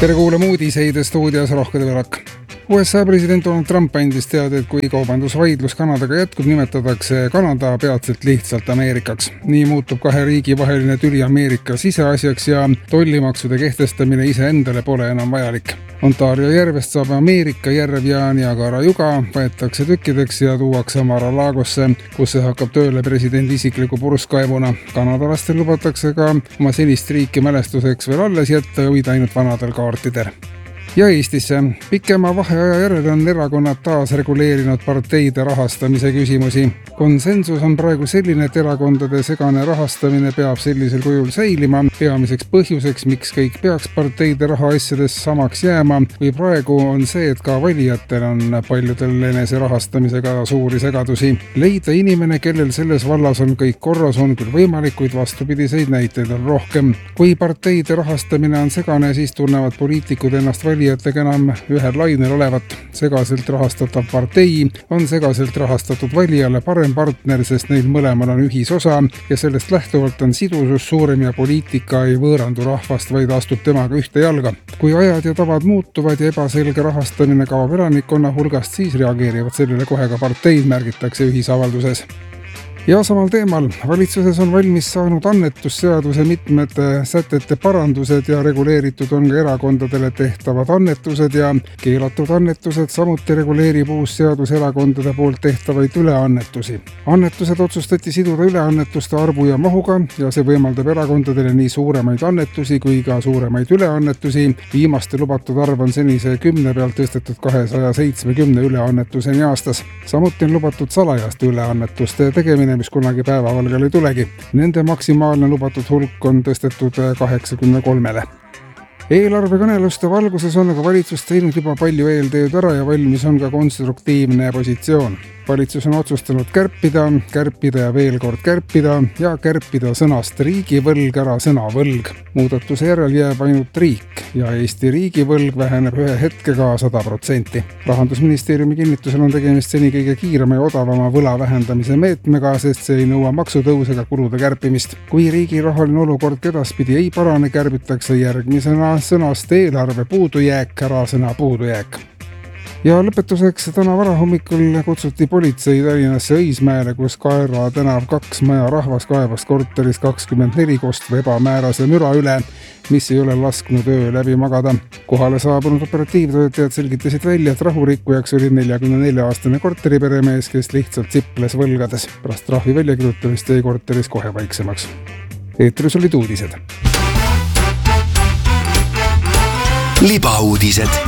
Tere kuulama uudiseid stuudios Rohke Develak. USA president Donald Trump andis teada, et kui kaubandusvaidlus Kanadaga jätkub, nimetatakse Kanada peatselt lihtsalt Ameerikaks. Nii muutub kahe riigi vaheline tüli Ameerika siseasjaks ja tollimaksude kehtestamine iseendale pole enam vajalik. Ontario järvest saab Ameerika järv ja Niagara juga, võetakse tükkideks ja tuuakse Mar-a-Lagosse, kus see hakkab tööle presidendi isikliku purskkaevuna. Kanadalastel lubatakse ka oma senist riiki mälestuseks veel alles jätta ja hoida ainult vanadel kaartidel. Ja Eestisse. Pikema vaheaja järel on erakonnad taas reguleerinud parteide rahastamise küsimusi. Konsensus on praegu selline, et erakondade segane rahastamine peab sellisel kujul säilima. Peamiseks põhjuseks, miks kõik peaks parteide rahaasjades samaks jääma, või praegu on see, et ka valijatel on paljudel enese rahastamisega suuri segadusi. Leida inimene, kellel selles vallas on kõik korras, on küll võimalik, kuid vastupidiseid näiteid on rohkem. Kui parteide rahastamine on segane, siis tunnevad poliitikud ennast valijatega enam ühel lainel olevat. Segaselt rahastatav partei on segaselt rahastatud valijale parem partner, sest neil mõlemal on ühisosa ja sellest lähtuvalt on sidusus suurem ja poliitika ei võõrandu rahvast, vaid astub temaga ühte jalga. Kui ajad ja tavad muutuvad ja ebaselge rahastamine kaob elanikkonna hulgast, siis reageerivad sellele kohe ka parteid, märgitakse ühisavalduses. Ja samal teemal, valitsuses on valmis saanud annetusseaduse mitmed sätete parandused ja reguleeritud on ka erakondadele tehtavad annetused ja keelatud annetused, samuti reguleerib uus seadus erakondade poolt tehtavaid üleannetusi. Annetused otsustati siduda üleannetuste arvu ja mahuga ja see võimaldab erakondadele nii suuremaid annetusi kui ka suuremaid üleannetusi. Viimaste lubatud arv on senise 10 pealt tõstetud 270 üleannetuseni aastas. Samuti on lubatud salajaste üleannetuste tegemine, mis kunagi päevavalgele ei tulegi. Nende maksimaalne lubatud hulk on tõstetud 83-le. Eelarvekõneluste valguses on aga valitsus teinud juba palju eeltööd ära ja valmis on ka konstruktiivne positsioon. Valitsus on otsustanud kärpida ja veel kord kärpida ja kärpida sõnast riigivõlg ära sõna võlg. Muudatuse järel jääb ainult riik ja Eesti riigivõlg väheneb ühe hetkega 100%. Rahandusministeeriumi kinnitusel on tegemist seni kõige kiirema ja odavama võla vähendamise meetmega, sest see ei nõua maksutõuse ega kulude kärpimist. Kui riigi rahaline olukord edaspidi ei parane, kärbitakse järgmisena sõnast eelarve puudujääk ära sõna puudujääk. Ja lõpetuseks täna varahommikul kutsuti politsei Tallinnasse Õismäele, kus Kaera tänav 2 maja rahvas kaevas korteris 24 kostva ebamäärase müra üle, mis ei ole lasknud öö läbi magada. Kohale saabunud operatiivtöötajad selgitasid välja, et rahurikkujaks oli 44-aastane korteriperemees, kes lihtsalt siples võlgades. Pärast trahvi väljakirjutamist jäi korteris kohe vaiksemaks. Eetris olid uudised. Libauudised.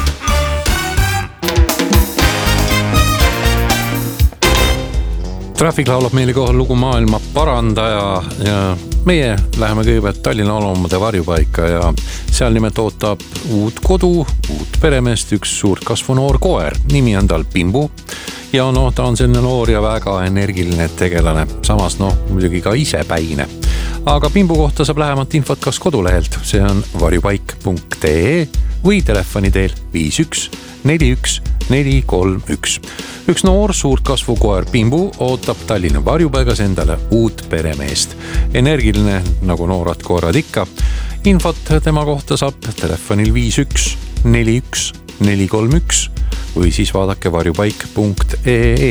Traffic laulab meile kohal lugu maailma parandaja ja meie läheme kõigepealt Tallinna Alomade varjupaika ja seal nimelt ootab uut kodu, uut peremeest, üks suurt kasvu noor koer. Nimi on tal Pimbu ja ta on selline noor ja väga energiline tegelane. Samas muidugi ka ise päine. Aga Pimbu kohta saab lähemat infot kas kodulehelt, see on varjupaik.ee või telefoni teel 51 41 431. Üks noor suurt kasvu koer Pimbu ootab Tallinna varjupaigas endale uut peremeest. Energiline nagu noorad koerad ikka. Infot tema kohta saab telefonil 51 41 431 või siis vaadake varjupaik.ee.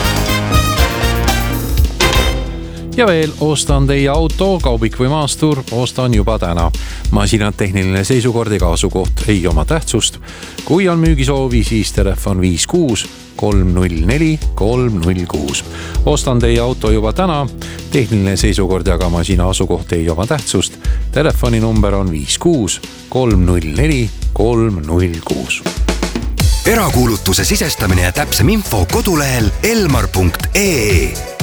Ja veel, ostan teie auto, kaubik või maastur, ostan juba täna. Masinad tehniline seisukord ega asukoht ei oma tähtsust. Kui on müügisoovi, siis telefon 56 304 306. Ostan teie auto juba täna, tehniline seisukord ja ka masina asukoht ei oma tähtsust. Telefoni number on 56 304 306. Erakuulutuse sisestamine ja täpsem info kodulehel elmar.ee.